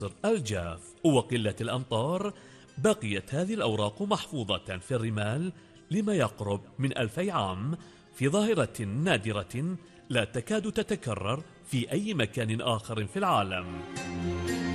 الجاف وقلة الأمطار، بقيت هذه الأوراق محفوظة في الرمال لما يقرب من 2000 عام، في ظاهرة نادرة لا تكاد تتكرر في أي مكان آخر في العالم.